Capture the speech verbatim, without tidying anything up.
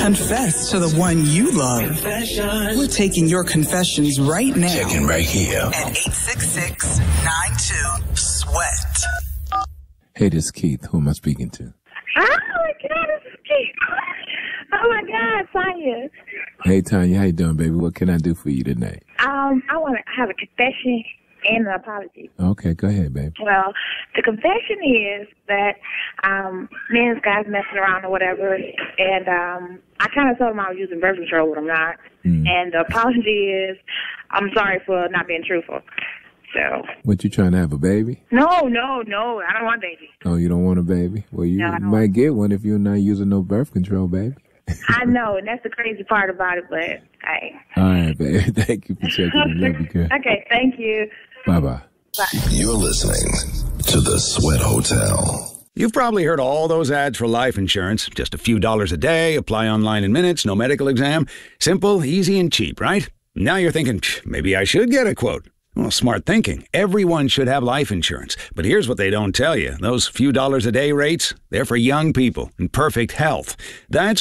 Confess to the one you love. Confession. We're taking your confessions right now. Checking right here. At eight six six, nine two, SWEAT. Hey, this is Keith. Who am I speaking to? Oh, my God, this is Keith. Oh, my God, Sonya. Hey, Tanya. How you doing, baby? What can I do for you tonight? Um, I want to have a confession and an apology. Okay, go ahead, baby. Well, the confession is that um, me and this guy's messing around or whatever, and um, I kind of told him I was using birth control, but I'm not. Mm. And the apology is I'm sorry for not being truthful. So. What, you trying to have a baby? No, no, no. I don't want a baby. Oh, you don't want a baby? Well, you no, might get one if you're not using no birth control, baby. I know, and that's the crazy part about it, but hey. All right, baby. Thank you for checking in. Love you, girl. Okay, thank you. Bye-bye. Bye. You're listening to The Sweat Hotel. You've probably heard all those ads for life insurance. Just a few dollars a day, apply online in minutes, no medical exam. Simple, easy, and cheap, right? Now you're thinking, maybe I should get a quote. Well, smart thinking. Everyone should have life insurance. But here's what they don't tell you. Those few dollars a day rates, they're for young people in perfect health. That's